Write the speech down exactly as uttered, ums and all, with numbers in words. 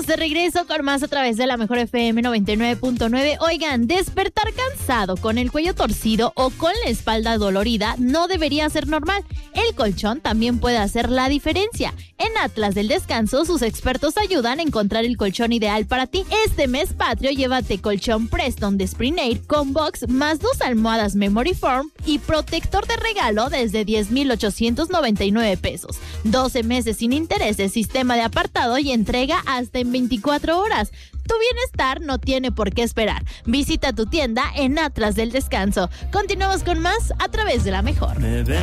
Estamos de regreso con más a través de la Mejor F M noventa y nueve punto nueve. Oigan, despertar cansado, con el cuello torcido o con la espalda dolorida no debería ser normal. El colchón también puede hacer la diferencia. En Atlas del Descanso, sus expertos ayudan a encontrar el colchón ideal para ti. Este mes patrio, llévate colchón Preston de Spring Air con box más dos almohadas Memory Foam y protector de regalo desde diez mil ochocientos noventa y nueve pesos. doce meses sin intereses, sistema de apartado y entrega hasta en veinticuatro horas. Tu bienestar no tiene por qué esperar. Visita tu tienda en Atlas del Descanso. Continuamos con más a través de la Mejor.